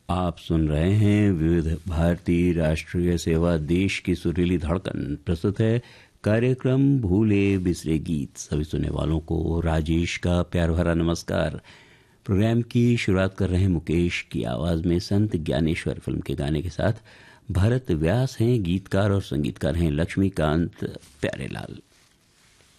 आप सुन रहे हैं विविध भारती राष्ट्रीय सेवा, देश की सुरीली धड़कन। प्रस्तुत है कार्यक्रम भूले बिसरे गीत। सभी सुनने वालों को राजेश का प्यार भरा नमस्कार। प्रोग्राम की शुरुआत कर रहे हैं मुकेश की आवाज में संत ज्ञानेश्वर फिल्म के गाने के साथ। भरत व्यास हैं गीतकार और संगीतकार हैं लक्ष्मीकांत प्यारेलाल।